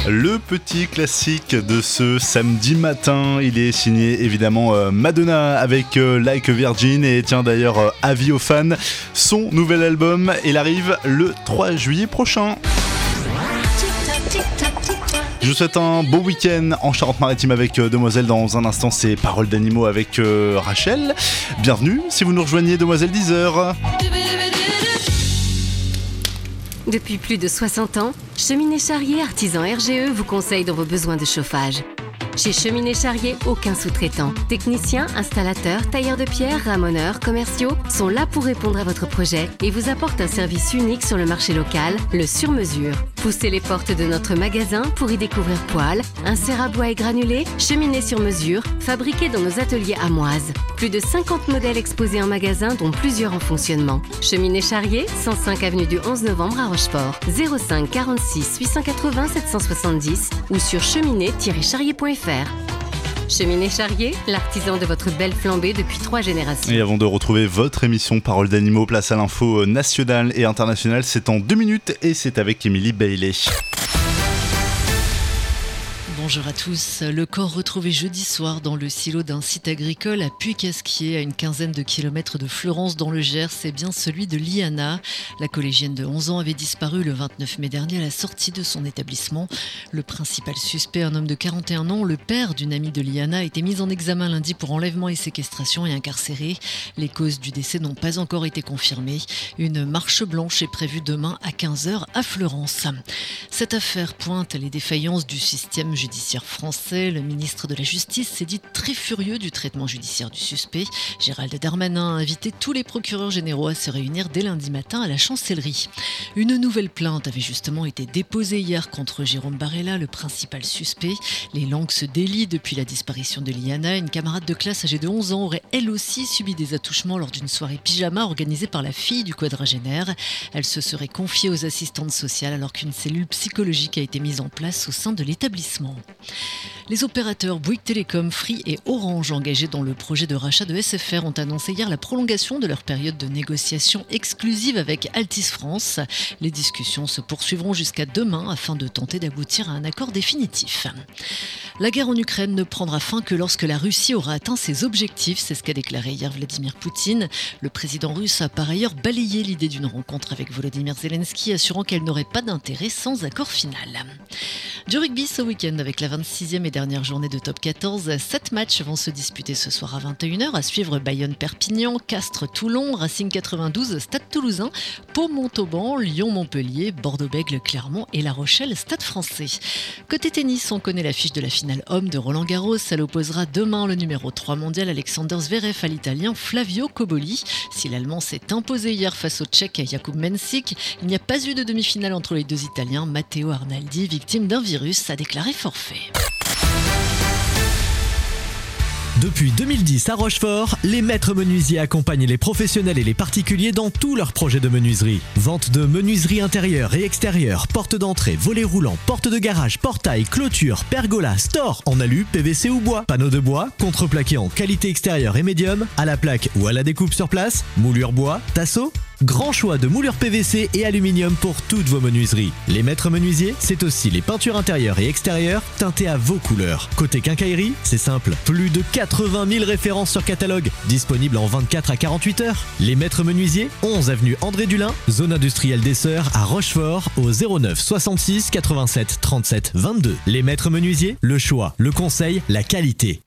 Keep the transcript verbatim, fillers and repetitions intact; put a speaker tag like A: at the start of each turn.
A: Le petit classique de ce samedi matin, il est signé évidemment euh, Madonna avec euh, Like a Virgin et tiens d'ailleurs euh, avis aux fans, son nouvel album, il arrive le trois juillet prochain. Je vous souhaite un beau week-end en Charente-Maritime avec euh, Demoiselle. Dans un instant, c'est Paroles d'animaux avec euh, Rachel. Bienvenue si vous nous rejoignez, Demoiselle dix heures.
B: Depuis plus de soixante ans, Cheminée Charrier Artisan R G E vous conseille dans vos besoins de chauffage. Chez Cheminée Charrier, aucun sous-traitant. Techniciens, installateurs, tailleurs de pierre, ramoneurs, commerciaux sont là pour répondre à votre projet et vous apportent un service unique sur le marché local, le sur-mesure. Poussez les portes de notre magasin pour y découvrir poêles, inserts à bois et granulés, cheminées sur mesure, fabriquées dans nos ateliers amoises. Plus de cinquante modèles exposés en magasin, dont plusieurs en fonctionnement. Cheminée Charrier, cent cinq avenue du onze novembre à Rochefort. zéro cinq quarante-six huit cent quatre-vingts sept cent soixante-dix ou sur cheminée tiret charrier point f r. Cheminée Charrier, l'artisan de votre belle flambée depuis trois générations.
A: Et avant de retrouver votre émission Paroles d'animaux, place à l'info nationale et internationale, c'est en deux minutes et c'est avec Émilie Bailey.
C: Bonjour à tous. Le corps retrouvé jeudi soir dans le silo d'un site agricole à Puy-Casquier, à une quinzaine de kilomètres de Fleurance dans le Gers, c'est bien celui de Liana. La collégienne de onze ans avait disparu le vingt-neuf mai dernier à la sortie de son établissement. Le principal suspect, un homme de quarante et un ans, le père d'une amie de Liana, a été mis en examen lundi pour enlèvement et séquestration et incarcéré. Les causes du décès n'ont pas encore été confirmées. Une marche blanche est prévue demain à quinze heures à Fleurance. Cette affaire pointe les défaillances du système judiciaire français. Le ministre de la Justice s'est dit très furieux du traitement judiciaire du suspect. Gérald Darmanin a invité tous les procureurs généraux à se réunir dès lundi matin à la chancellerie. Une nouvelle plainte avait justement été déposée hier contre Jérôme Barella, le principal suspect. Les langues se délient depuis la disparition de Liana. Une camarade de classe âgée de onze ans aurait elle aussi subi des attouchements lors d'une soirée pyjama organisée par la fille du quadragénaire. Elle se serait confiée aux assistantes sociales alors qu'une cellule psychologique a été mise en place au sein de l'établissement. Les opérateurs Bouygues Télécom, Free et Orange engagés dans le projet de rachat de S F R ont annoncé hier la prolongation de leur période de négociation exclusive avec Altice France. Les discussions se poursuivront jusqu'à demain afin de tenter d'aboutir à un accord définitif. La guerre en Ukraine ne prendra fin que lorsque la Russie aura atteint ses objectifs, c'est ce qu'a déclaré hier Vladimir Poutine. Le président russe a par ailleurs balayé l'idée d'une rencontre avec Volodymyr Zelensky, assurant qu'elle n'aurait pas d'intérêt sans accord final. Du rugby ce week-end avec la vingt-sixième et dernière journée de top quatorze. Sept matchs vont se disputer ce soir à vingt et une heures. À suivre Bayonne-Perpignan, Castres-Toulon, Racing quatre-vingt-douze, Stade Toulousain, Pau-Montauban, Lyon-Montpellier, Bordeaux-Bègles, Clermont et La Rochelle, Stade Français. Côté tennis, on connaît l'affiche de la finale homme de Roland-Garros. Elle opposera demain le numéro trois mondial Alexander Zverev à l'Italien Flavio Cobolli. Si l'Allemand s'est imposé hier face au Tchèque Jakub Mensik, il n'y a pas eu de demi-finale entre les deux Italiens. Matteo Arnaldi, victime d'un virus, a déclaré forfait.
D: Depuis deux mille dix à Rochefort, les maîtres menuisiers accompagnent les professionnels et les particuliers dans tous leurs projets de menuiserie. Vente de menuiserie intérieure et extérieure, porte d'entrée, volets roulants, porte de garage, portail, clôture, pergola, store en alu, P V C ou bois, panneaux de bois, contreplaqué en qualité extérieure et médium, à la plaque ou à la découpe sur place, moulure bois, tasseau. Grand choix de moulures P V C et aluminium pour toutes vos menuiseries. Les maîtres menuisiers, c'est aussi les peintures intérieures et extérieures teintées à vos couleurs. Côté quincaillerie, c'est simple, plus de quatre-vingt mille références sur catalogue, disponibles en vingt-quatre à quarante-huit heures. Les maîtres menuisiers, onze avenue André Dulin, zone industrielle des Sœurs à Rochefort, au zéro neuf soixante-six quatre-vingt-sept trente-sept vingt-deux. Les maîtres menuisiers, le choix, le conseil, la qualité.